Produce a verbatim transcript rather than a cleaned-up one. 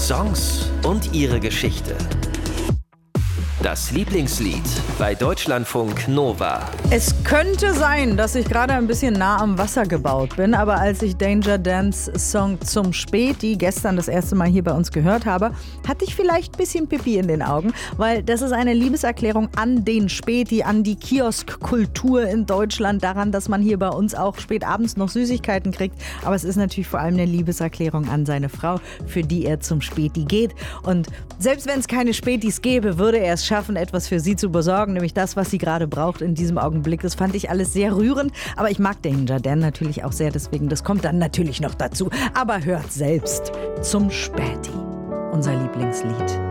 Songs und ihre Geschichte. Das Lieblingslied bei Deutschlandfunk Nova. Es könnte sein, dass ich gerade ein bisschen nah am Wasser gebaut bin, aber als ich Danger Dans Song Zum Späti gestern das erste Mal hier bei uns gehört habe, hatte ich vielleicht ein bisschen Pipi in den Augen, weil das ist eine Liebeserklärung an den Späti, an die Kioskkultur in Deutschland, daran, dass man hier bei uns auch spät abends noch Süßigkeiten kriegt, aber es ist natürlich vor allem eine Liebeserklärung an seine Frau, für die er zum Späti geht, und selbst wenn es keine Spätis gäbe, würde er es schaffen, etwas für sie zu besorgen, nämlich das, was sie gerade braucht in diesem Augenblick. Das fand ich alles sehr rührend, aber ich mag Danger Dan natürlich auch sehr, deswegen, das kommt dann natürlich noch dazu. Aber hört selbst Zum Späti, unser Lieblingslied.